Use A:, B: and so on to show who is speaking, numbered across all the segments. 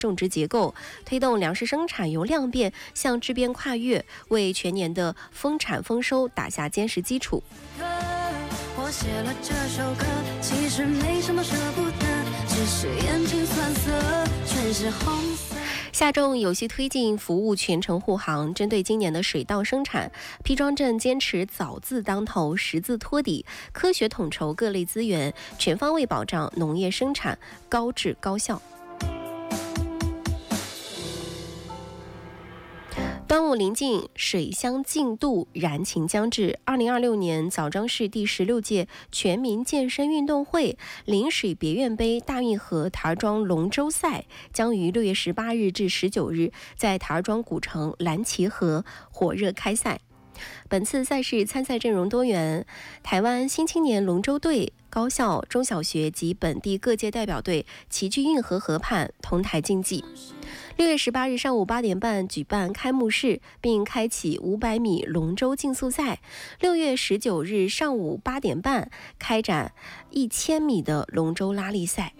A: 种植结构，推动粮食生产由量变向质变跨越，为全年的丰产丰收打下坚实基础。
B: 我写了这首歌，其实没什么舍不得，只是眼睛酸涩，全是红色。
A: 下重有序推进服务全程护航，针对今年的水稻生产，批庄镇坚持早字当头，实字托底，科学统筹各类资源，全方位保障农业生产高质高效。端午临近，水乡竞渡，燃情将至。2026年枣庄市第16届全民健身运动会临水别院杯大运河台儿庄龙舟赛将于6月18日至19日在台儿庄古城蓝旗河火热开赛。本次赛事参赛阵容多元，台湾新青年龙舟队、高校、中小学及本地各界代表队齐聚运河河畔同台竞技。6月18日上午8点半举办开幕式，并开启500米龙舟竞速赛。6月19日上午8点半开展1000米的龙舟拉力赛。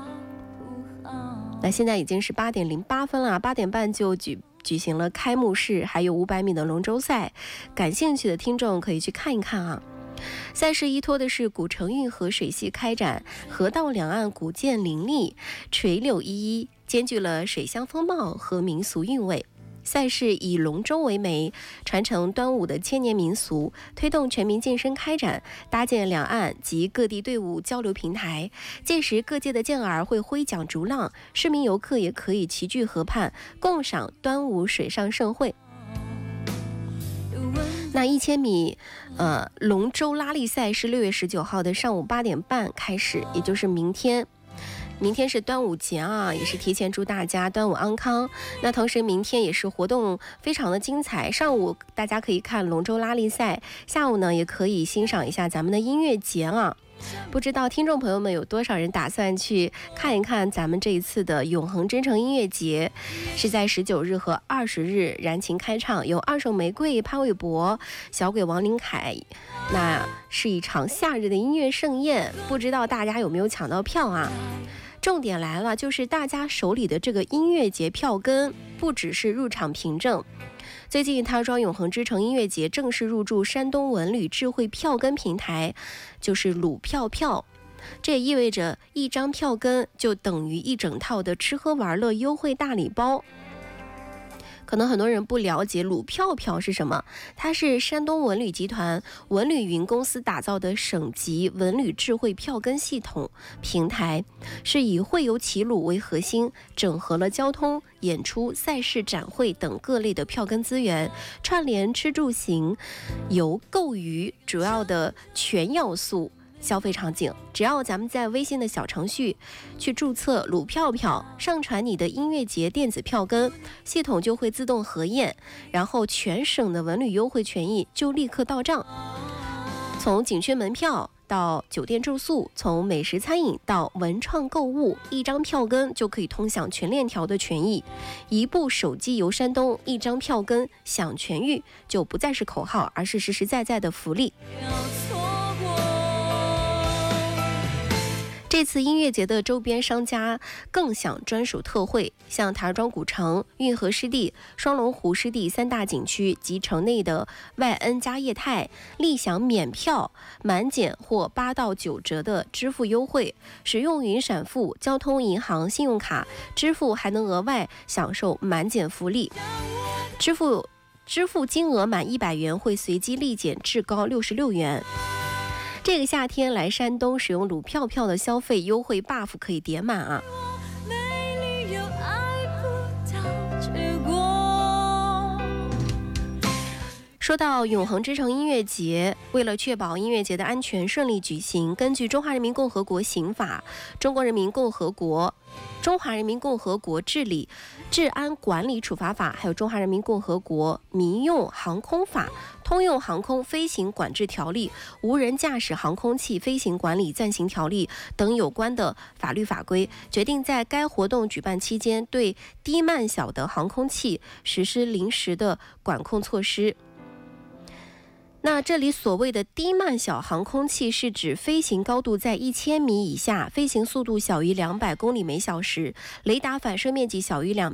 A: 那现在已经是8点08分了，8点半就举行了开幕式，还有500米的龙舟赛，感兴趣的听众可以去看一看啊。赛事依托的是古城运河水系开展，河道两岸古建林立，垂柳依依，兼具了水乡风貌和民俗韵味。赛事以龙舟为媒，传承端午的千年民俗，推动全民健身开展，搭建两岸及各地队伍交流平台。届时各界的健儿会挥桨逐浪，市民游客也可以齐聚河畔，共赏端午水上盛会。那1000米龙舟拉力赛是6月19号的上午8点半开始，也就是明天是端午节啊，也是提前祝大家端午安康。那同时明天也是活动非常的精彩，上午大家可以看龙舟拉力赛，下午呢也可以欣赏一下咱们的音乐节啊。不知道听众朋友们有多少人打算去看一看咱们这一次的永恒真诚音乐节，是在19日和20日燃情开唱，有二手玫瑰、潘玮柏、小鬼王林凯，那是一场夏日的音乐盛宴，不知道大家有没有抢到票啊？重点来了，就是大家手里的这个音乐节票根不只是入场凭证。最近台儿庄永恒之城音乐节正式入驻山东文旅智慧票根平台，就是鲁票票。这也意味着一张票根就等于一整套的吃喝玩乐优惠大礼包。可能很多人不了解鲁票票是什么，它是山东文旅集团文旅云公司打造的省级文旅智慧票根系统平台，是以会游齐鲁为核心，整合了交通、演出、赛事、展会等各类的票根资源，串联吃住行游购娱主要的全要素消费场景。只要咱们在微信的小程序去注册鲁票票，上传你的音乐节电子票根，系统就会自动核验，然后全省的文旅优惠权益就立刻到账。从景区门票到酒店住宿，从美食餐饮到文创购物，一张票根就可以通享全链条的权益。一部手机游山东，一张票根享全域，就不再是口号，而是实实在在的福利。这次音乐节的周边商家更享专属特惠，像台儿庄古城、运河湿地、双龙湖湿地3大景区及城内的外恩家业泰，立享免票、满减或8到9折的支付优惠。使用云闪付、交通银行信用卡支付，还能额外享受满减福利。支付金额满100元会随机立减至高66元。这个夏天来山东使用鲁票票的消费优惠 buff 可以叠满啊！说到永恒之城音乐节，为了确保音乐节的安全顺利举行，根据《中华人民共和国刑法》、《中华人民共和国治安管理处罚法》，还有《中华人民共和国民用航空法》、《通用航空飞行管制条例》、《无人驾驶航空器飞行管理暂行条例》等有关的法律法规，决定在该活动举办期间对低慢小的航空器实施临时的管控措施。 那这里所谓的低慢小航空器是指飞行高度在1000米以下，飞行速度小于200公里每小时，雷达反射面积小于2